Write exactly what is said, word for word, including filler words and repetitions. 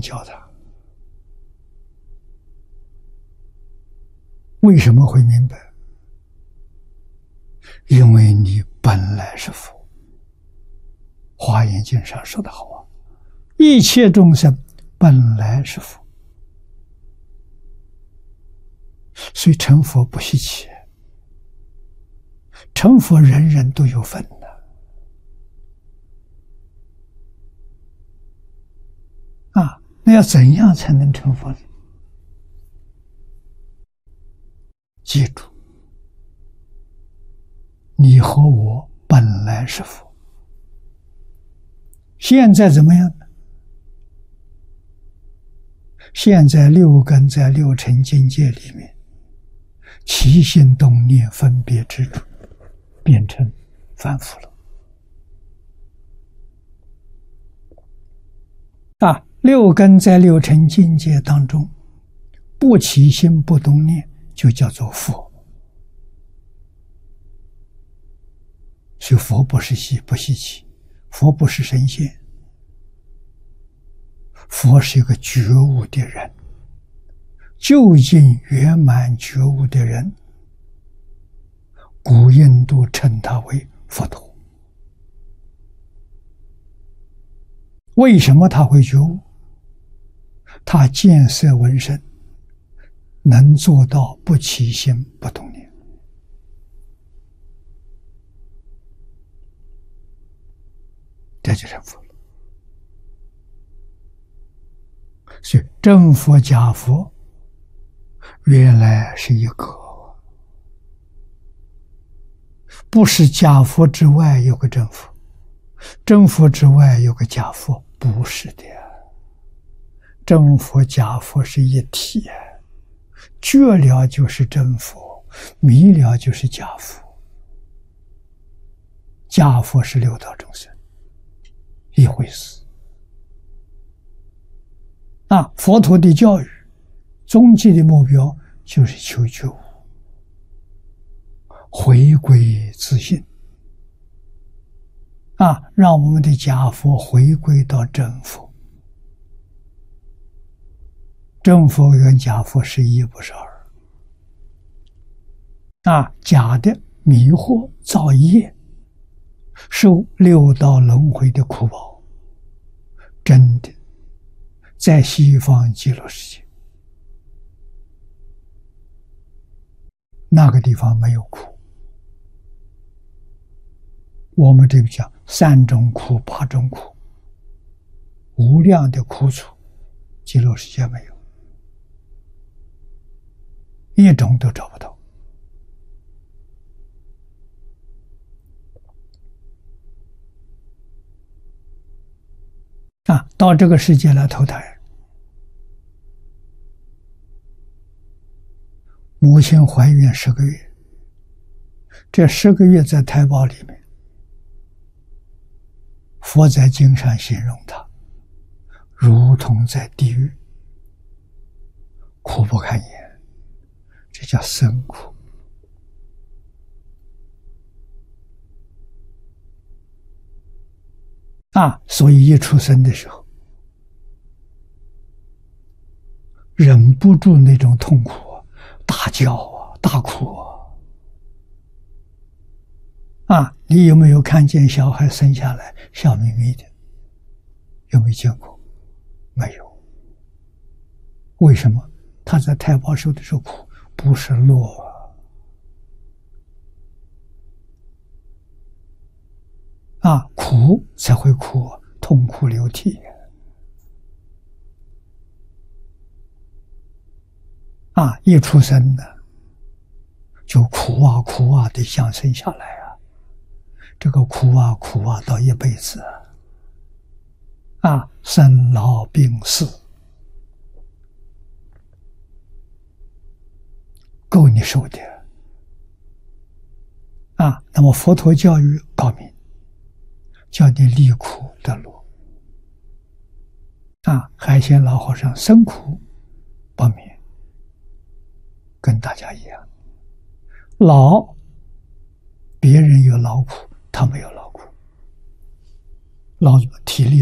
教他。为什么会明白？因为你本来是佛。华严经上说的好啊，一切众生本来是佛，所以成佛不稀奇，成佛人人都有份的啊。那要怎样才能成佛呢？记住，你和我本来是佛，现在怎么样呢？现在六根在六尘境界里面，起心动念分别执着，变成凡夫了。啊，六根在六尘境界当中，不起心不动念，就叫做佛。所以佛不是稀不稀奇，佛不是神仙，佛是一个觉悟的人，究竟圆满觉悟的人，古印度称他为佛陀。为什么他会觉悟？他见色闻声，能做到不起心不动念。这就成佛了。所以真佛假佛原来是一个，不是假佛之外有个真佛，真佛之外有个假佛，不是的。真佛假佛是一体，觉了就是真佛，迷了就是假佛。假佛是六道众生，一回事。啊，佛陀的教育终极的目标就是求觉悟，回归自信，啊，让我们的假佛回归到真佛。真佛跟假佛是一，不是二。啊，假的迷惑造业，受六道轮回的苦报，真的在西方极乐世界，那个地方没有苦。我们这里讲三种苦、八种苦，无量的苦楚，极乐世界没有，一种都找不到。啊，到这个世界来投胎，母亲怀孕十个月，这十个月在胎胞里面，佛在经上形容他如同在地狱，苦不堪言，这叫生苦。啊，所以一出生的时候，忍不住那种痛苦啊，大叫啊，大哭啊。啊，你有没有看见小孩生下来笑眯眯的？有没有见过？没有。为什么？他在胎胞受的时候苦，不是乐啊。啊，苦才会哭，痛哭流涕。啊，一出生呢，就苦啊苦啊的想生下来啊，这个苦啊苦啊到一辈子啊，啊，生老病死，够你受的。啊，那么佛陀教育高明，叫你离苦得乐。啊，海鲜老和尚生苦不免，跟大家一样。老，别人有劳苦，他没有劳苦，劳体力